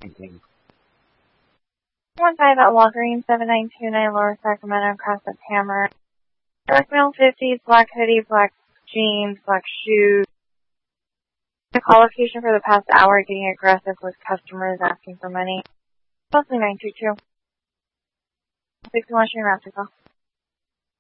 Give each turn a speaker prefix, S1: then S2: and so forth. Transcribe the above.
S1: Anything.
S2: 15 at Walgreens, 7929 Lower Sacramento, Crescent Hammer. Dark male 50s, black hoodie, black jeans, black shoes. The call location for the past hour getting aggressive with customers asking for money. Mostly 922. 61 Mastercall.